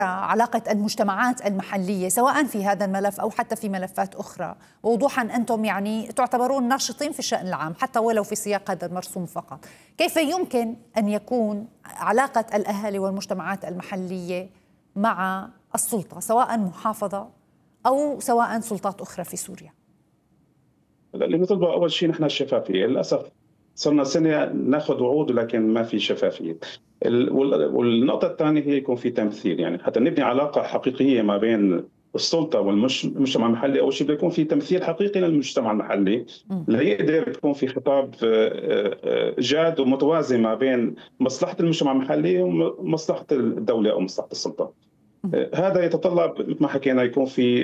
علاقة المجتمعات المحلية سواء في هذا الملف أو حتى في ملفات أخرى، ووضوحا أنتم يعني تعتبرون ناشطين في الشأن العام حتى ولو في سياق هذا المرسوم فقط. كيف يمكن أن يكون علاقة الأهالي والمجتمعات المحلية مع السلطة سواء محافظة أو سواء سلطات أخرى في سوريا؟ اللي نطلبه أول شيء نحن الشفافية. للأسف صرنا سنة ناخذ وعود ولكن ما في شفافية. والنقطة الثانية هي يكون في تمثيل، يعني حتى نبني علاقة حقيقية ما بين السلطة والمجتمع المحلي. أول شيء بده يكون في تمثيل حقيقي للمجتمع المحلي ليقدر يكون في خطاب جاد ومتوازن ما بين مصلحة المجتمع المحلي ومصلحة الدولة أو مصلحة السلطة. هذا يتطلب مثل ما حكينا يكون في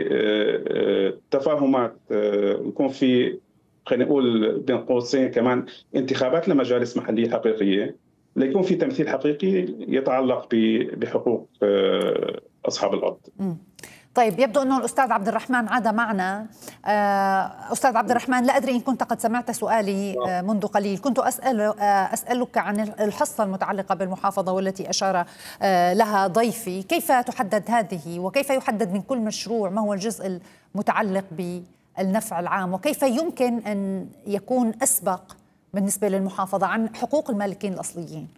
تفاهمات، يكون في خلينا نقول بين قوسين كمان انتخابات لمجالس محلية حقيقية ليكون في تمثيل حقيقي يتعلق بحقوق أصحاب الأرض. طيب، يبدو أنه الأستاذ عبد الرحمن عاد معنا. أستاذ عبد الرحمن، لا أدري إن كنت قد سمعت سؤالي منذ قليل. كنت أسألك عن الحصة المتعلقة بالمحافظة والتي أشار لها ضيفي. كيف تحدد هذه وكيف يحدد من كل مشروع ما هو الجزء المتعلق بالنفع العام وكيف يمكن أن يكون أسبق بالنسبة للمحافظة عن حقوق المالكين الأصليين؟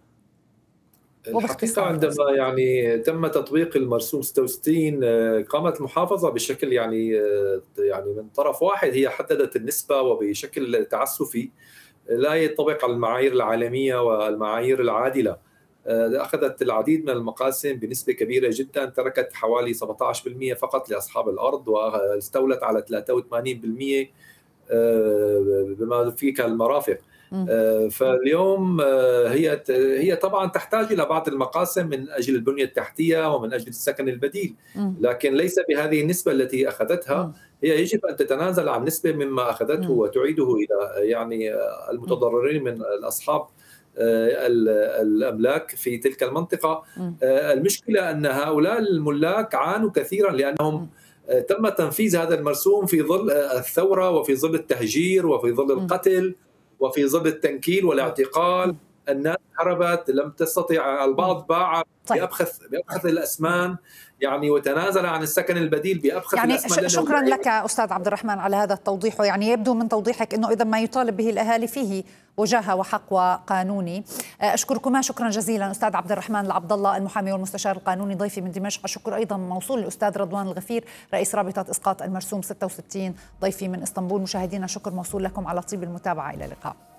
الحقيقة عندما يعني تم تطبيق المرسوم 66 قامت المحافظة بشكل يعني من طرف واحد، هي حددت النسبة وبشكل تعسفي لا يطبق على المعايير العالمية والمعايير العادلة. أخذت العديد من المقاسم بنسبة كبيرة جدا، تركت حوالي 17% فقط لأصحاب الأرض واستولت على 83% بما فيك المرافق. فاليوم هي طبعا تحتاج إلى بعض المقاسم من أجل البنية التحتية ومن أجل السكن البديل، لكن ليس بهذه النسبة التي أخذتها. هي يجب أن تتنازل عن نسبة مما أخذته وتعيده إلى يعني المتضررين من الأصحاب الأملاك في تلك المنطقة. المشكلة أن هؤلاء الملاك عانوا كثيرا لأنهم تم تنفيذ هذا المرسوم في ظل الثورة وفي ظل التهجير وفي ظل القتل وفي ظل التنكيل والاعتقال. الناس هربت، لم تستطيع، البعض باع بأبخس الأثمان يعني وتنازل عن السكن البديل بأبخس الأثمان. شكرا لك أستاذ عبد الرحمن على هذا التوضيح. يعني يبدو من توضيحك أنه إذا ما يطالب به الأهالي فيه وجاهة وحق وقانوني. أشكركما شكرا جزيلا أستاذ عبد الرحمن العبد الله المحامي والمستشار القانوني ضيفي من دمشق. الشكر أيضا موصول للأستاذ رضوان الغفير رئيس رابطة إسقاط المرسوم 66 ضيفي من إسطنبول. مشاهدينا شكر موصول لكم على طيب المتابعة. إلى اللقاء.